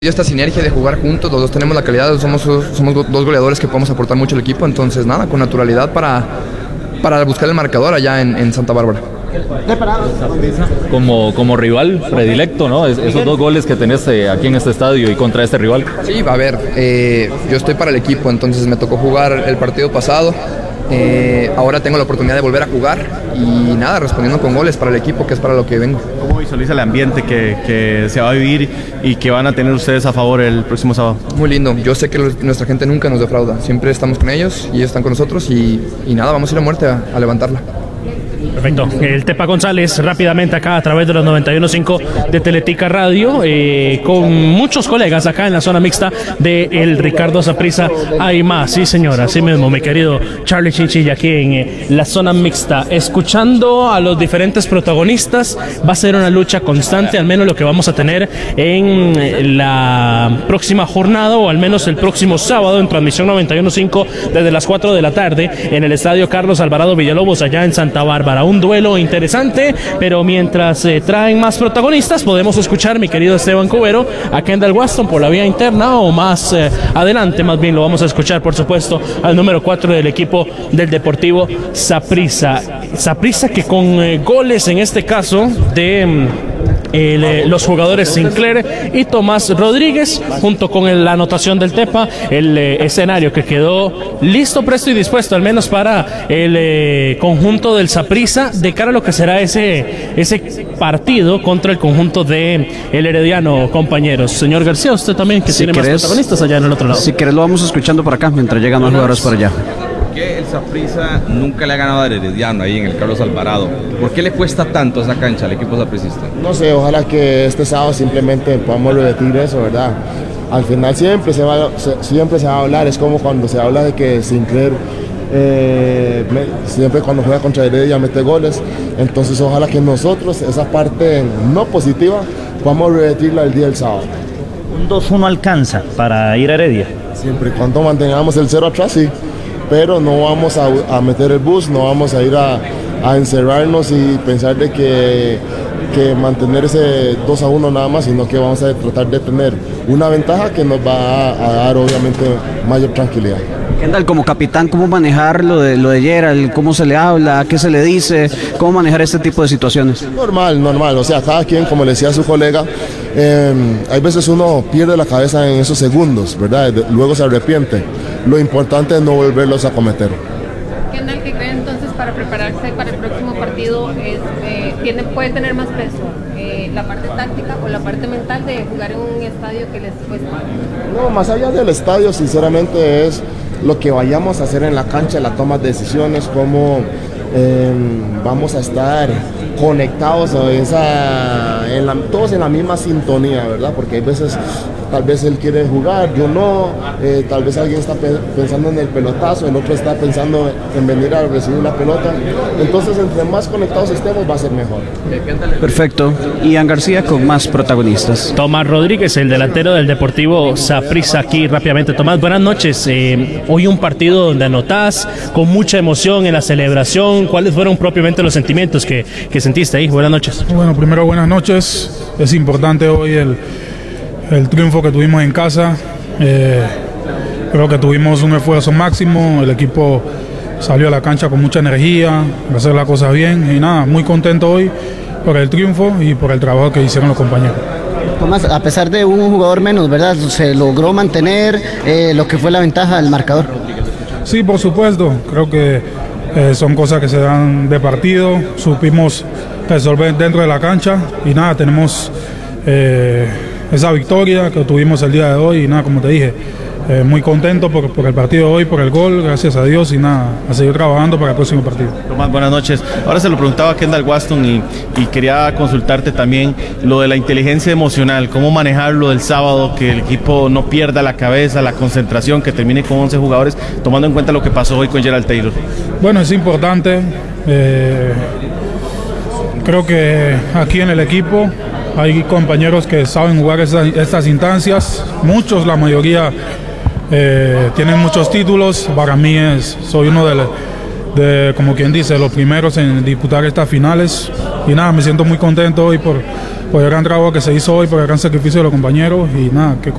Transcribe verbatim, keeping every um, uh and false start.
Esta sinergia de jugar juntos, los dos tenemos la calidad, somos, somos dos goleadores que podemos aportar mucho al equipo, entonces nada, con naturalidad para, para buscar el marcador allá en, en Santa Bárbara. Como, como rival predilecto, ¿no? Es, esos dos goles que tenés eh, aquí en este estadio y contra este rival. Sí, a ver, eh, yo estoy para el equipo, entonces me tocó jugar el partido pasado. Eh, ahora tengo la oportunidad de volver a jugar y nada, respondiendo con goles para el equipo, que es para lo que vengo. ¿Cómo visualiza el ambiente que, que se va a vivir y que van a tener ustedes a favor el próximo sábado? Muy lindo, yo sé que nuestra gente nunca nos defrauda, siempre estamos con ellos y ellos están con nosotros y, y nada, vamos a ir a muerte a, a levantarla. Perfecto. El Tepa González rápidamente acá a través de los noventa y uno punto cinco de Teletica Radio, eh, con muchos colegas acá en la zona mixta de el Ricardo Saprissa. Hay más, sí señora, así mismo, mi querido Charlie Chinchilla aquí en eh, la zona mixta, escuchando a los diferentes protagonistas. Va a ser una lucha constante, al menos lo que vamos a tener en la próxima jornada, o al menos el próximo sábado en transmisión noventa y uno punto cinco desde las cuatro de la tarde en el estadio Carlos Alvarado Villalobos allá en Santa Bárbara. Un duelo interesante, pero mientras eh, traen más protagonistas podemos escuchar, mi querido Esteban Cubero, a Kendall Waston por la vía interna, o más eh, adelante más bien lo vamos a escuchar, por supuesto, al número cuatro del equipo del Deportivo Saprissa. Saprissa que con eh, goles en este caso de mm, El, eh, los jugadores Sinclair y Tomás Rodríguez, junto con el, la anotación del Tepa, el eh, escenario que quedó listo, presto y dispuesto, al menos para el eh, conjunto del Saprissa, de cara a lo que será ese, ese partido contra el conjunto de el Herediano, compañeros. Señor García, usted también, que si tiene querés, más protagonistas allá en el otro lado. Si querés lo vamos escuchando por acá, mientras llegan más jugadores por allá. ¿Por qué el Saprissa nunca le ha ganado al Herediano ahí en el Carlos Alvarado? ¿Por qué le cuesta tanto esa cancha al equipo sapricista? No sé, ojalá que este sábado simplemente podamos repetir eso, ¿verdad? Al final siempre se va, se, siempre se va a hablar, es como cuando se habla de que Sinclair eh, me, siempre cuando juega contra Heredia mete goles, entonces ojalá que nosotros esa parte no positiva podamos repetirla el día del sábado. ¿Un dos uno alcanza para ir a Heredia? Siempre y cuando mantengamos el cero atrás, sí, pero no vamos a, a meter el bus, no vamos a ir a, a encerrarnos y pensar de que, que mantener ese dos a uno nada más, sino que vamos a tratar de tener una ventaja que nos va a, a dar obviamente mayor tranquilidad. Kendall, como capitán, ¿cómo manejar lo de, lo de Gerald? ¿Cómo se le habla? ¿Qué se le dice? ¿Cómo manejar este tipo de situaciones? Normal, normal, o sea, cada quien, como le decía a su colega, eh, hay veces uno pierde la cabeza en esos segundos, ¿verdad? Luego se arrepiente. Lo importante es no volverlos a cometer. Kendall, ¿qué cree entonces para prepararse para el próximo partido? Es, eh, tiene, ¿Puede tener más peso eh, la parte táctica o la parte mental de jugar en un estadio que les cuesta? No, más allá del estadio, sinceramente es lo que vayamos a hacer en la cancha, la toma de decisiones, cómo eh, vamos a estar conectados a esa, en la, todos en la misma sintonía, ¿verdad? Porque hay veces, tal vez él quiere jugar, yo no, eh, tal vez alguien está pe pensando en el pelotazo, el otro está pensando en venir a recibir la pelota, entonces entre más conectados estemos va a ser mejor. Perfecto. Ian García con más protagonistas. Tomás Rodríguez, el delantero del Deportivo Saprissa, aquí rápidamente. Tomás, buenas noches. Eh, hoy un partido donde anotás con mucha emoción en la celebración. ¿Cuáles fueron propiamente los sentimientos que, que sentiste ahí? Buenas noches. Bueno, primero buenas noches. Es importante hoy el, el triunfo que tuvimos en casa. Eh, creo que tuvimos un esfuerzo máximo. El equipo salió a la cancha con mucha energía, para hacer las cosas bien. Y nada, muy contento hoy por el triunfo y por el trabajo que hicieron los compañeros. Tomás, a pesar de un jugador menos, ¿verdad? Se logró mantener eh, lo que fue la ventaja del marcador. Sí, por supuesto. Creo que eh, son cosas que se dan de partido. Supimos resolver dentro de la cancha y nada, tenemos eh, esa victoria que tuvimos el día de hoy y nada, como te dije, eh, muy contento por, por el partido de hoy, por el gol, gracias a Dios, y nada, a seguir trabajando para el próximo partido. Tomás, buenas noches. Ahora se lo preguntaba a Kendall Waston y, y quería consultarte también lo de la inteligencia emocional, cómo manejarlo del sábado, que el equipo no pierda la cabeza, la concentración, que termine con once jugadores, tomando en cuenta lo que pasó hoy con Gerald Taylor. Bueno, es importante. Eh, creo que aquí en el equipo hay compañeros que saben jugar estas, estas instancias, muchos, la mayoría eh, tienen muchos títulos. Para mí es, soy uno de, de, como quien dice, los primeros en disputar estas finales y nada, me siento muy contento hoy por, por el gran trabajo que se hizo hoy, por el gran sacrificio de los compañeros y nada, que